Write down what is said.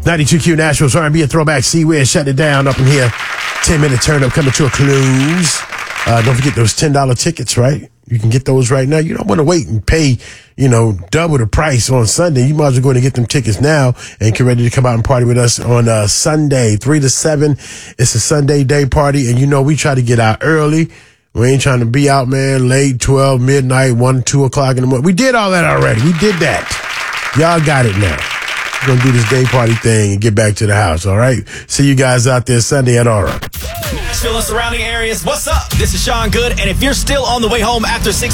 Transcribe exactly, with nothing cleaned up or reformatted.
ninety-two Q Nashville's R and B and Throwback. See, we're shutting it down up in here. ten-minute turn-up coming to a close. Uh, don't forget those ten dollar tickets, right? You can get those right now. You don't want to wait and pay, you know, double the price on Sunday. You might as well go ahead and get them tickets now and get ready to come out and party with us on uh, Sunday, three to seven. It's a Sunday day party, and you know we try to get out early. We ain't trying to be out, man, late, twelve, midnight, one, two o'clock in the morning. We did all that already. We did that. Y'all got it now. We're going to do this day party thing and get back to the house, all right? See you guys out there Sunday at Aura. Nashville and surrounding areas, what's up? This is Sean Good, and if you're still on the way home after six